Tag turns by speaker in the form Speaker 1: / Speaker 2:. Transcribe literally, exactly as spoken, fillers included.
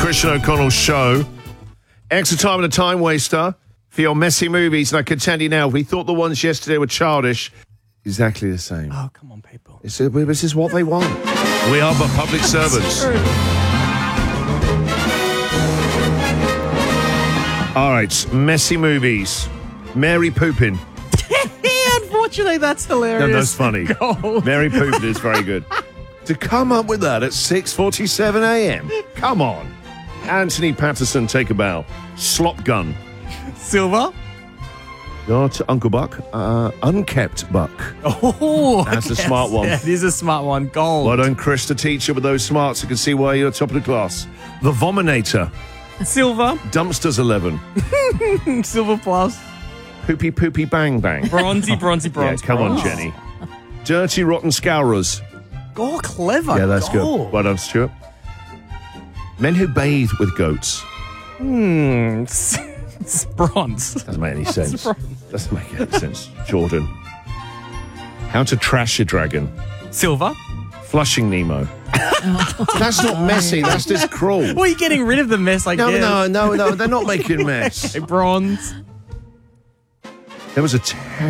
Speaker 1: Christian O'Connell show. Extra time and a time waster for your messy movies. And I can tell you now, we thought the ones yesterday were childish. Exactly the same.
Speaker 2: Oh, come on, people.
Speaker 1: This is, this is what they want. We are but public servants. All right, messy movies. Mary Poopin.
Speaker 2: Unfortunately, that's hilarious.
Speaker 1: No, that's funny.
Speaker 2: Gold.
Speaker 1: Mary Poopin is very good. To come up with that at six forty-seven a.m. Come on. Anthony Patterson, take a bow. Slop gun.
Speaker 2: Silver.
Speaker 1: Got Uncle Buck. Uh, unkept Buck.
Speaker 2: Oh,
Speaker 1: That's a
Speaker 2: yes.
Speaker 1: smart one.
Speaker 2: Yeah, it is a smart one. Gold.
Speaker 1: Well done, Chris, the teacher with those smarts who can see why you're top of the class. The Vominator.
Speaker 2: Silver.
Speaker 1: Dumpsters eleven.
Speaker 2: Silver plus.
Speaker 1: Poopy Poopy Bang Bang.
Speaker 2: Bronzy, bronzy,
Speaker 1: Yeah,
Speaker 2: bronze.
Speaker 1: come on,
Speaker 2: bronze.
Speaker 1: Jenny. Dirty Rotten Scourers.
Speaker 2: Oh, clever.
Speaker 1: Yeah, that's
Speaker 2: Gold.
Speaker 1: good. Well done, Stuart. Men Who Bathe with Goats.
Speaker 2: Hmm. It's, it's bronze.
Speaker 1: Doesn't make any sense.
Speaker 2: bronze.
Speaker 1: Doesn't make any sense. Jordan. How to Trash Your Dragon.
Speaker 2: Silver.
Speaker 1: Flushing Nemo. That's not messy. That's just cruel.
Speaker 2: Well, you're getting rid of the mess, I
Speaker 1: No,
Speaker 2: guess.
Speaker 1: no, no, no. They're not making a mess.
Speaker 2: Bronze.
Speaker 1: There was a